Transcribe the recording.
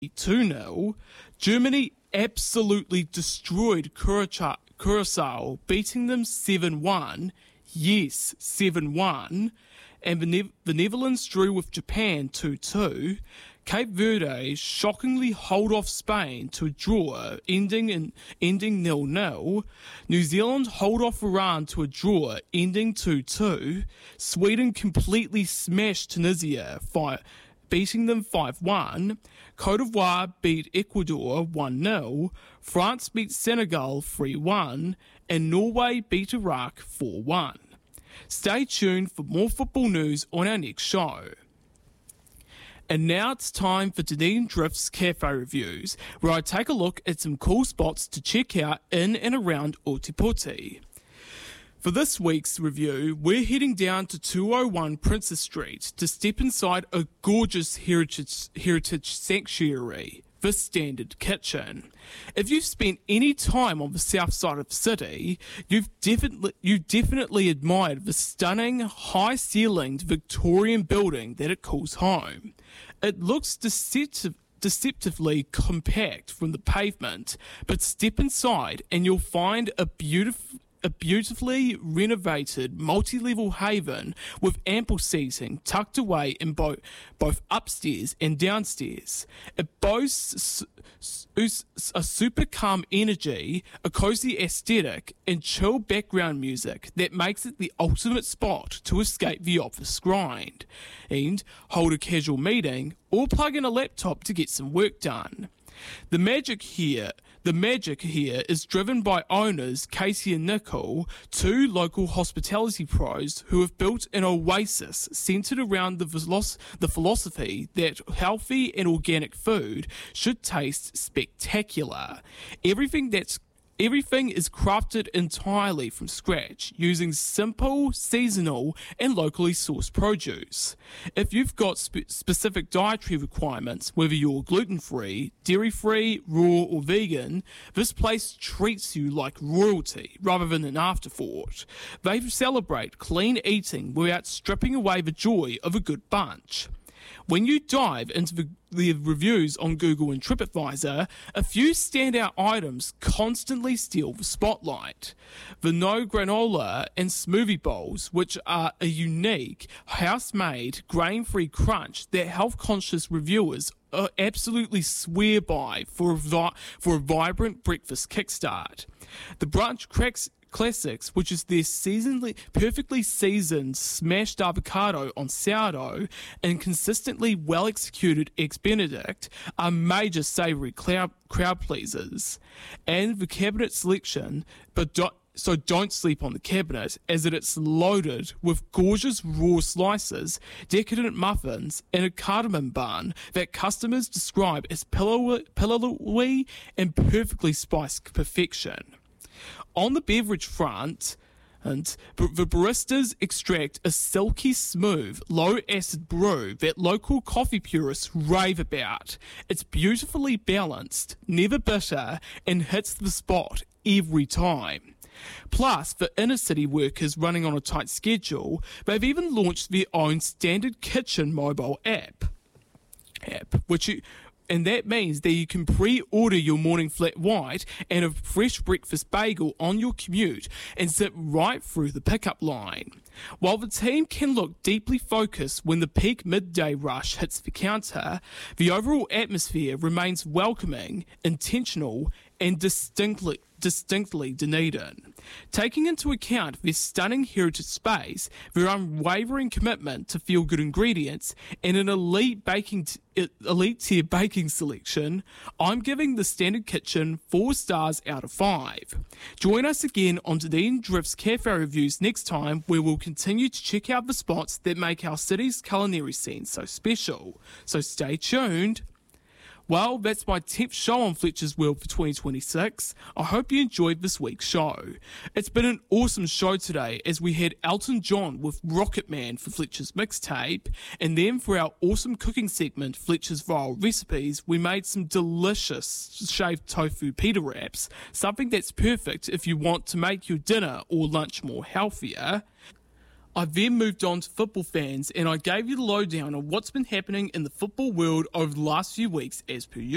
2-0. Germany absolutely destroyed Curacao, beating them 7-1. Yes, 7-1. And the Netherlands drew with Japan 2-2. Cape Verde shockingly hold off Spain to a draw, ending 0-0. New Zealand hold off Iran to a draw, ending 2-2. Sweden completely smashed Tunisia, beating them 5-1. Côte d'Ivoire beat Ecuador 1-0. France beat Senegal 3-1. And Norway beat Iraq 4-1. Stay tuned for more football news on our next show. And now it's time for Dunedin Drift's Cafe Reviews, where I take a look at some cool spots to check out in and around Ōtepoti. For this week's review, we're heading down to 201 Princess Street to step inside a gorgeous heritage sanctuary, the Standard Kitchen. If you've spent any time on the south side of the city, you've definitely admired the stunning, high-ceilinged Victorian building that it calls home. It looks deceptively compact from the pavement, but step inside and you'll find a beautifully renovated multi-level haven with ample seating tucked away in both upstairs and downstairs. It boasts a super calm energy, a cozy aesthetic, and chill background music that makes it the ultimate spot to escape the office grind and hold a casual meeting or plug in a laptop to get some work done. The magic here is driven by owners Casey and Nicole, two local hospitality pros who have built an oasis centered around the philosophy that healthy and organic food should taste spectacular. Everything is crafted entirely from scratch, using simple, seasonal, and locally sourced produce. If you've got specific dietary requirements, whether you're gluten-free, dairy-free, raw, or vegan, this place treats you like royalty rather than an afterthought. They celebrate clean eating without stripping away the joy of a good bunch. When you dive into the reviews on Google and TripAdvisor, a few standout items constantly steal the spotlight. The No Granola and Smoothie Bowls, which are a unique, house-made, grain-free crunch that health-conscious reviewers absolutely swear by for a vibrant breakfast kickstart. The Brunch Classics, which is their perfectly seasoned smashed avocado on sourdough and consistently well-executed Eggs Benedict, are major savoury crowd pleasers. And the cabinet selection, so don't sleep on the cabinet, as it's loaded with gorgeous raw slices, decadent muffins, and a cardamom bun that customers describe as pillowy and perfectly spiced perfection. On the beverage front, the baristas extract a silky smooth, low-acid brew that local coffee purists rave about. It's beautifully balanced, never bitter, and hits the spot every time. Plus, for inner-city workers running on a tight schedule, they've even launched their own Standard Kitchen mobile app, and that means that you can pre-order your morning flat white and a fresh breakfast bagel on your commute and zip right through the pickup line. While the team can look deeply focused when the peak midday rush hits the counter, the overall atmosphere remains welcoming, intentional, and distinctly Dunedin. Taking into account this stunning heritage space, their unwavering commitment to feel-good ingredients, and an elite tier baking selection, I'm giving the Standard Kitchen 4 stars out of 5. Join us again on Dunedin Drift's Cafe Reviews next time, where we'll continue to check out the spots that make our city's culinary scene so special. So stay tuned. Well, that's my 10th show on Fletcher's World for 2026. I hope you enjoyed this week's show. It's been an awesome show today, as we had Elton John with Rocket Man for Fletcher's Mixtape, and then for our awesome cooking segment, Fletcher's Viral Recipes, we made some delicious shaved tofu pita wraps, something that's perfect if you want to make your dinner or lunch more healthier. I then moved on to football fans, and I gave you the lowdown on what's been happening in the football world over the last few weeks as per usual.